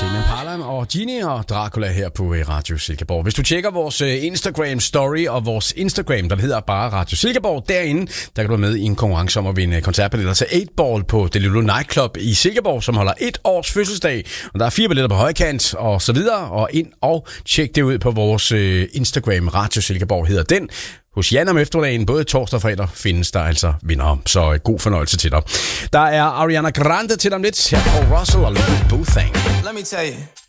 Tame Impala og Genie og Dracula her på Radio Silkeborg. Hvis du tjekker vores Instagram story og vores Instagram, der hedder bare Radio Silkeborg, derinde, der kan du være med i en konkurrence om at vinde koncertbilletter til 8-Ball på Det Lille Nightclub i Silkeborg, som holder 1 års fødselsdag. Og der er 4 billetter på højkant og så videre. Og ind og tjek det ud på vores Instagram. Radio Silkeborg hedder den. Hos Jan om eftermiddagen, både torsdag og fredag, findes der altså vinder. Så god fornøjelse til dig. Der er Ariana Grande til om lidt. Her på Russell og Little Boo Thing. Let me tell you.